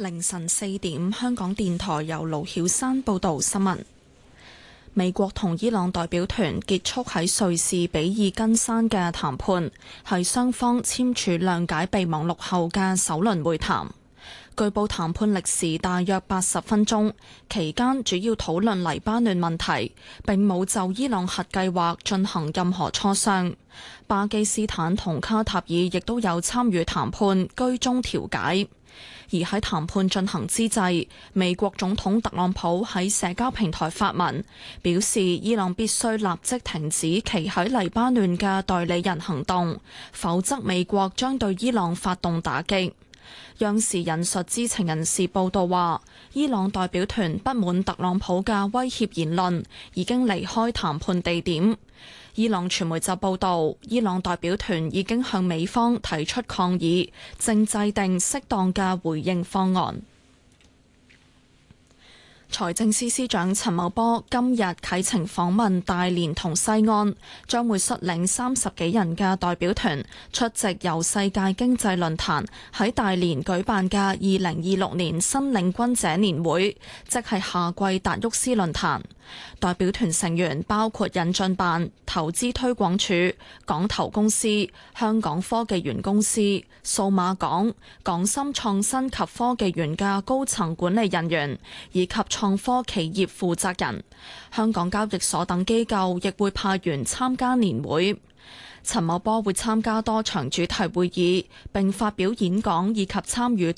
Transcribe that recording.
凌晨4點，香港電台由盧曉山報道新聞。美國同伊朗代表團結束喺瑞士比爾根山嘅談判，係雙方簽署諒解備忘錄後嘅首輪會談。據報談判歷時大約80分鐘，期間主要討論黎巴嫩問題，並冇就伊朗核計劃進行任何磋商。巴基斯坦同卡塔爾亦都有參與談判，居中調解。而喺談判進行之際，美國總統特朗普喺社交平台發文，表示伊朗必須立即停止其喺黎巴嫩嘅代理人行動，否則美國將對伊朗發動打擊。央視引述知情人士報道話，伊朗代表團不滿特朗普嘅威脅言論，已經離開談判地點。伊朗傳媒就報道，伊朗代表團已經向美方提出抗議，正制定適當嘅回應方案。財政司司長陳茂波今日啟程訪問大連同西安，將會率領30幾人嘅代表團出席由世界經濟論壇喺大連舉辦嘅2026年新領軍者年會，即係夏季達沃斯論壇。代表團成員包括引進辦、投資推廣署、港投公司、香港科技園公司、數碼港、港深創新及科技園嘅高層管理人員，以及創科企業負責人。香港交易所等機構亦會派員參加年會。陳茂波會參加多場主題會議，並發表演講以及參與